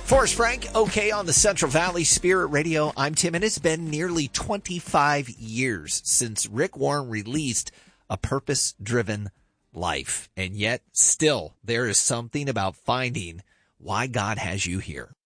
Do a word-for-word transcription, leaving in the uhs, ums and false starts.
Forrest Frank, okay, on the Central Valley Spirit Radio. I'm Tim, and it's been nearly twenty-five years since Rick Warren released A Purpose-Driven Life. And yet, still, there is something about finding why God has you here.